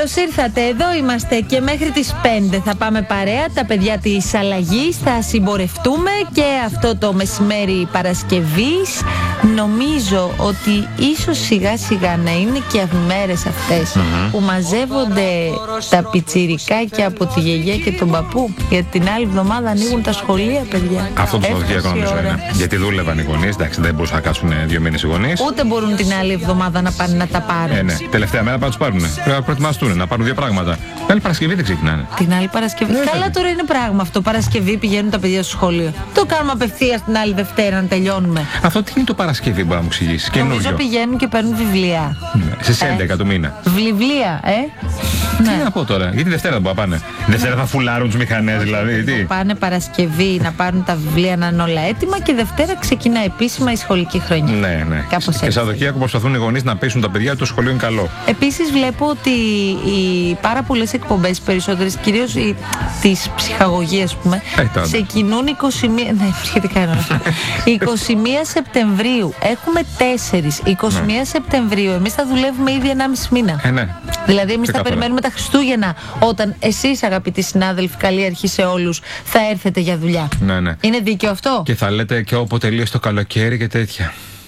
Καλώς ήρθατε, εδώ είμαστε και μέχρι τις 5 θα πάμε παρέα. Τα παιδιά της αλλαγής θα συμπορευτούμε και αυτό το μεσημέρι Παρασκευής. Νομίζω ότι ίσως σιγά σιγά να είναι και μέρες αυτές που μαζεύονται τα πιτσιρικάκια από τη γιαγιά και τον παππού. Γιατί την άλλη εβδομάδα ανοίγουν τα σχολεία, παιδιά. Αυτό το Σαββατοκύριακο νομίζω είναι. Γιατί δούλευαν οι γονείς, εντάξει, δεν μπορούσαν να κάτσουν 2 μήνες οι γονείς. Ούτε μπορούν την άλλη εβδομάδα να πάνε να τα πάρουν. Ναι. Τελευταία μέρα να τους πάρουν. Πρέπει να προετοιμαστούν, να πάρουν 2 πράγματα. Την άλλη Παρασκευή δεν ξεκινάνε. Την άλλη Παρασκευή. Καλά, τώρα είναι πράγμα αυτό. Παρασκευή πηγαίνουν τα παιδιά στο σχολείο. Το κάνουμε απευθείας την άλλη Δευτέρα να τελειώνουμε. Αυτό τι είναι το Παρασκευή, μπορεί να μου εξηγήσει. Νομίζω πηγαίνουν και παίρνουν βιβλία. Ναι, στις 11 του μήνα. Βιβλία, Τι να πω τώρα, γιατί Δευτέρα δεν μπορούν να πάνε. Δευτέρα θα φουλάρουν τους μηχανές, δηλαδή. Τι. Πάνε Παρασκευή να πάρουν τα βιβλία να είναι όλα έτοιμα και Δευτέρα ξεκινά επίσημα η σχολική χρονιά. Ναι. Και Σαββατοκύριακο προσπαθούν οι γονείς να πείσουν τα παιδιά ότι το σχολείο είναι καλό. Επίσης βλέπω ότι οι πάρα πολλές εκπομπές, περισσότερες, κυρίως της ψυχαγωγίας, πούμε, ξεκινούν 21. Ναι, σχετικά είναι αυτό. 21 Σεπτεμβρίου. Έχουμε 4. 21 Σεπτεμβρίου. Εμείς θα δουλεύουμε ήδη 1,5 μήνα. Ναι. Δηλαδή, εμείς θα περιμένουμε τα Χριστούγεννα όταν εσείς, αγαπητοί συνάδελφοι, καλή αρχή σε όλους, θα έρθετε για δουλειά. Ναι. Είναι δίκαιο αυτό? Και θα λέτε και όποτε τελείωσε το καλοκαίρι και τέτοια.